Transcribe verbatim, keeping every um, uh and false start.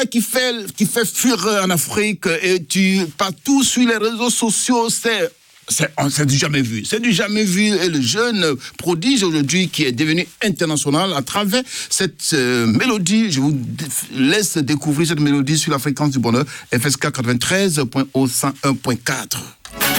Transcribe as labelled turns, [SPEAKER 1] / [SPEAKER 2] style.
[SPEAKER 1] qui fait, qui fait fureur en Afrique et tu, partout sur les réseaux sociaux, c'est... C'est, c'est du jamais vu. C'est du jamais vu. Et le jeune prodige aujourd'hui qui est devenu international à travers cette euh, mélodie. Je vous laisse découvrir cette mélodie sur la fréquence du bonheur F S K quatre-vingt-treize point zéro cent un point quatre.